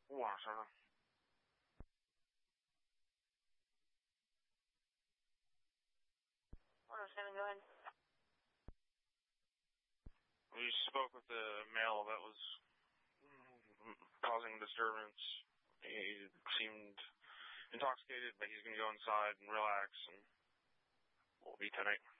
Water. Water 7, go ahead. We spoke with the male that was causing disturbance. He seemed intoxicated, but he's going to go inside and relax, and we'll be tonight.